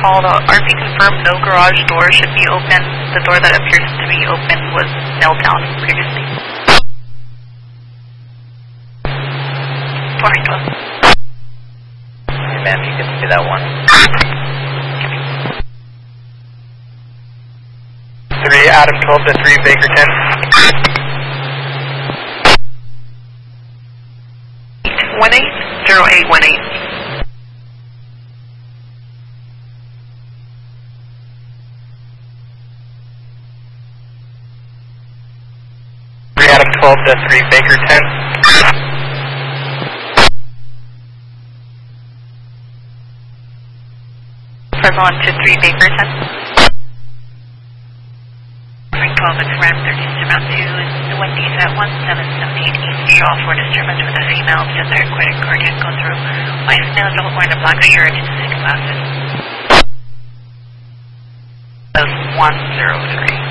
call. The RP confirmed no garage door should be open. The door that appears to be open was nailed down previously. 412. Hey, ma'am, you can see that one. 3 Adam 12 to 3 Baker 10. 0818. 3 Adam 12 to 3 Baker 10. Equivalent to 3 Baker 10. 12, it's Ram 13 to round 2, the Wendy's at 1778 East Shaw for disturbance with a female because her credit card can't go through. Wife male adult wearing a black shirt and thick glasses. 103.